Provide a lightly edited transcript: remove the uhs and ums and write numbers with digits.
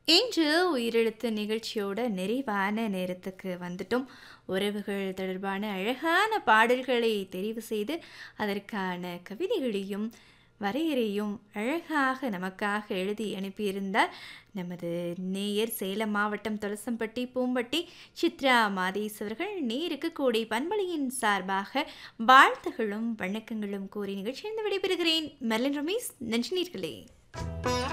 இன்று உயிரெழுத்து நிகழ்ச்சியோட நிறைவான நேரத்துக்கு வந்துட்டோம். உறவுகள் தொடர்பான அழகான பாடல்களை தெரிவு செய்து, அதற்கான கவிதைகளையும், வரையறையும் அழகாக நமக்காக எழுதி அனுப்பியிருந்தார் நமது நேயர் சேலம் மாவட்டம் தொலசம்பட்டி பூம்பட்டி சித்ரா மாதேஸ் அவர்கள். நேருக்கு கூடை பண்பலையின் சார்பாக வாழ்த்துகளும் வணக்கங்களும் கூறி நிகழ்ச்சியிலிருந்து விடைபெறுகிறேன். மெர்லின் ரமேஷ். நன்றி நேயர்களே.